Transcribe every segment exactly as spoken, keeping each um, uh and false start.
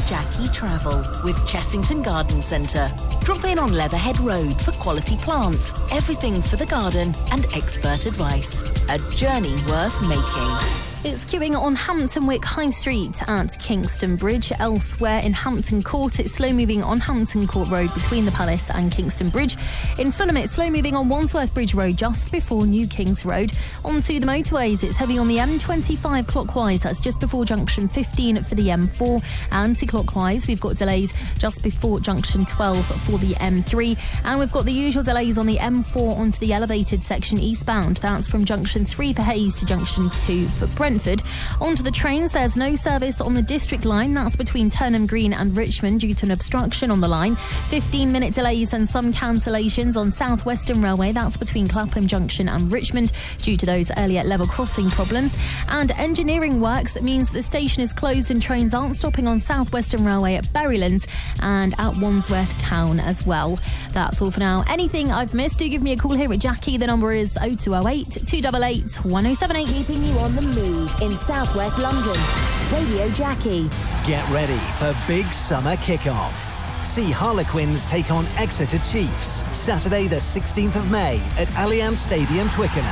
Jackie Travel with Chessington Garden Centre. Drop in on Leatherhead Road for quality plants, everything for the garden and expert advice. A journey worth making. It's queuing on Hampton Wick High Street at Kingston Bridge. Elsewhere in Hampton Court, it's slow moving on Hampton Court Road between the Palace and Kingston Bridge. In Fulham, it's slow moving on Wandsworth Bridge Road just before New Kings Road. Onto the motorways, it's heavy on the M twenty-five clockwise. That's just before junction fifteen for the M four. Anti-clockwise, we've got delays just before junction twelve for the M three. And we've got the usual delays on the M four onto the elevated section eastbound. That's from junction three for Hayes to junction two for Brentford. Onto the trains, there's no service on the District Line. That's between Turnham Green and Richmond due to an obstruction on the line. fifteen minute delays and some cancellations on South Western Railway. That's between Clapham Junction and Richmond due to those earlier level crossing problems. And engineering works, that means the station is closed and trains aren't stopping on South Western Railway at Berrylands and at Wandsworth Town as well. That's all for now. Anything I've missed, do give me a call here at Jackie. The number is oh two oh eight, two eight eight, one oh seven eight. Keeping you on the move in Southwest London. Radio Jackie. Get ready for big summer kickoff. See Harlequins take on Exeter Chiefs Saturday the sixteenth of May at Allianz Stadium, Twickenham.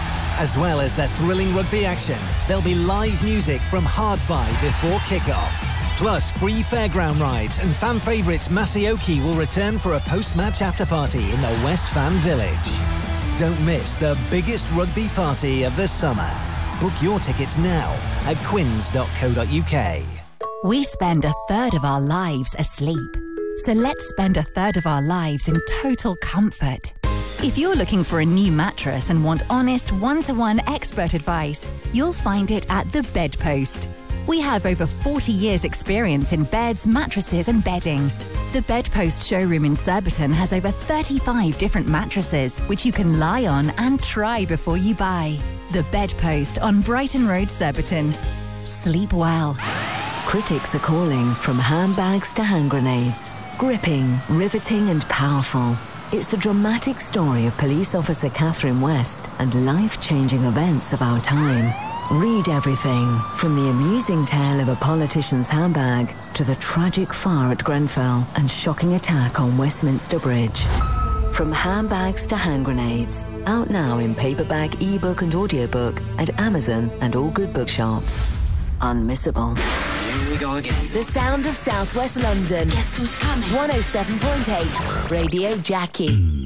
As well as their thrilling rugby action, there'll be live music from Hardfi before kickoff. Plus free fairground rides, and fan favourites Masioki will return for a post-match after-party in the West Fan Village. Don't miss the biggest rugby party of the summer. Book your tickets now at quins dot co dot uk. We spend a third of our lives asleep. So let's spend a third of our lives in total comfort. If you're looking for a new mattress and want honest, one-to-one expert advice, you'll find it at The Bedpost. We have over forty years experience in beds, mattresses and bedding. The Bedpost showroom in Surbiton has over thirty-five different mattresses, which you can lie on and try before you buy. The Bedpost on Brighton Road, Surbiton. Sleep well. Critics are calling from handbags to hand grenades. Gripping, riveting and powerful. It's the dramatic story of police officer Catherine West and life-changing events of our time. Read everything from the amusing tale of a politician's handbag to the tragic fire at Grenfell and shocking attack on Westminster Bridge. From handbags to hand grenades, out now in paperback, ebook and audiobook at Amazon and all good bookshops. Unmissable. Here we go again. The sound of Southwest London. Guess who's coming? one oh seven point eight Radio Jackie.